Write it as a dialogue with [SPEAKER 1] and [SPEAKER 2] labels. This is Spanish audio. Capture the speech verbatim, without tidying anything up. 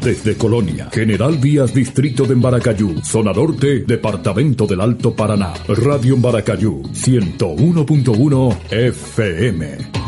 [SPEAKER 1] desde Colonia, General Vías, Distrito de Embaracayú, Zona Norte, Departamento del Alto Paraná. Radio Embaracayú, ciento uno punto uno F M.